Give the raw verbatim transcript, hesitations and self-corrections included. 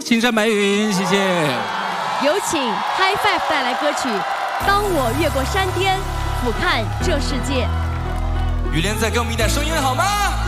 青山白云，谢谢。 有请 High Five 带来歌曲《当我越过山巅，俯瞰这世界》。 雨莲再给我们一点声音好吗？